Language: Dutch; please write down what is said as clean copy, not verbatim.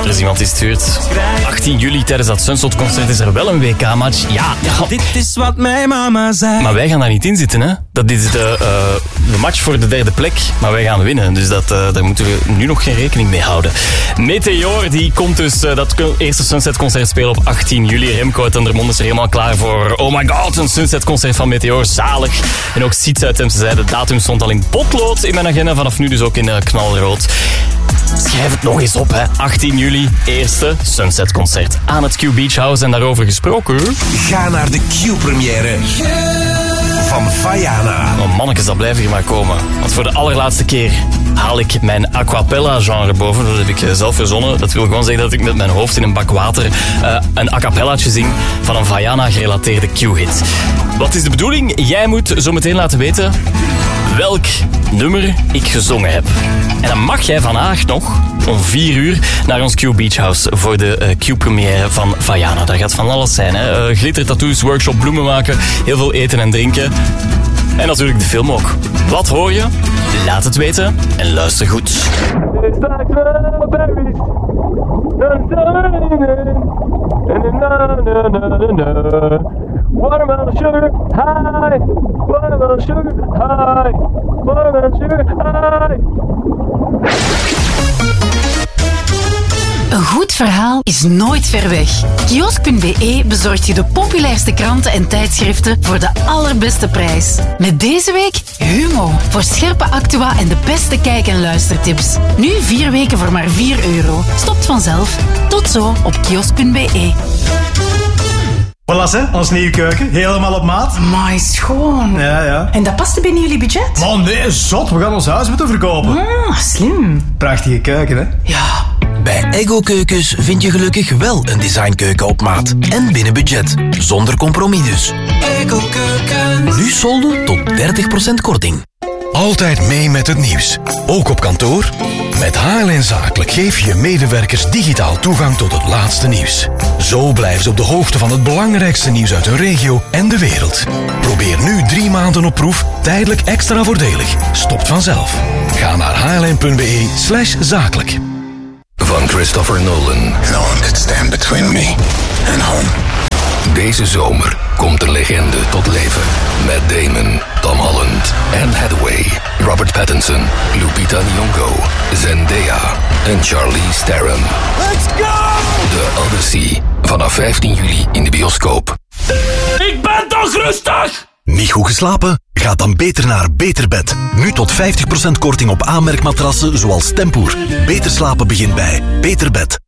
Er is iemand die stuurt. 18 juli tijdens dat Sunset-concert is er wel een WK-match. Ja. Dit is wat mijn mama zei. Maar wij gaan daar niet in zitten, hè. Dat is de match voor de derde plek. Maar wij gaan winnen. Dus daar moeten we nu nog geen rekening mee houden. Meteor, die komt dus dat eerste Sunset-concert spelen op 18 juli. Remco uit Dendermonde is er helemaal klaar voor. Oh my god, een Sunset-concert van Meteor. Zalig. En ook Siets uit Temse zei, de datum stond al in potlood in mijn agenda. Vanaf nu dus ook in knalrood. Schrijf het nog eens op, hè. 18 juli, eerste Sunset-concert aan het Q Beach House. En daarover gesproken... Ga naar de Q-première van Vaiana. Oh mannetjes, dat blijven hier maar komen. Want voor de allerlaatste keer haal ik mijn aquapella-genre boven. Dat heb ik zelf verzonnen. Dat wil gewoon zeggen dat ik met mijn hoofd in een bak water een a cappellaatje zing van een Vaiana-gerelateerde Q-hit. Wat is de bedoeling? Jij moet zo meteen laten weten welk nummer ik gezongen heb. En dan mag jij vandaag nog om 4 uur naar ons Q Beach House voor de Q-première van Vaiana. Daar gaat van alles zijn, hè. Glittertattoos, workshop, bloemen maken, heel veel eten en drinken. En natuurlijk de film ook. Wat hoor je? Laat het weten en luister goed. Watermelon sugar high, watermelon sugar high, watermelon sugar high. Een goed verhaal is nooit ver weg. Kiosk.be bezorgt je de populairste kranten en tijdschriften voor de allerbeste prijs. Met deze week Humo, voor scherpe actua en de beste kijk- en luistertips. Nu 4 weken voor maar €4. Stopt vanzelf. Tot zo op kiosk.be. Voilà, hè, ons nieuwe keuken. Helemaal op maat. Amai, schoon. Ja. En dat past binnen jullie budget? Man, nee, zot. We gaan ons huis moeten verkopen. Slim. Prachtige keuken, hè? Ja. Bij Ego Keukens vind je gelukkig wel een designkeuken op maat. En binnen budget. Zonder compromis dus. Ego Keukens. Nu solden tot 30% korting. Altijd mee met het nieuws. Ook op kantoor? Met HLN Zakelijk geef je medewerkers digitaal toegang tot het laatste nieuws. Zo blijven ze op de hoogte van het belangrijkste nieuws uit hun regio en de wereld. Probeer nu 3 maanden op proef, tijdelijk extra voordelig. Stopt vanzelf. Ga naar hln.be/zakelijk. Van Christopher Nolan. No one could stand between me and home. Deze zomer komt een legende tot leven. Matt Damon, Tom Holland, Anne Hathaway, Robert Pattinson, Lupita Nyong'o, Zendaya en Charlize Theron. Let's go! The Odyssey. Vanaf 15 juli in de bioscoop. Ik ben toch rustig! Niet goed geslapen? Ga dan beter naar Beterbed. Nu tot 50% korting op aanmerkmatrassen zoals Tempoer. Beter slapen begint bij Beterbed.